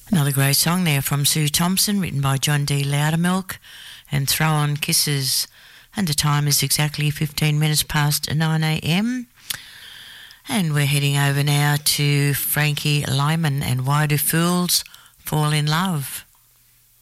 Another great song there from Sue Thompson, written by John D. Loudermilk, and Throw On Kisses. And the time is exactly 15 minutes past 9 a.m. And we're heading over now to Frankie Lyman and Why Do Fools Fall in Love?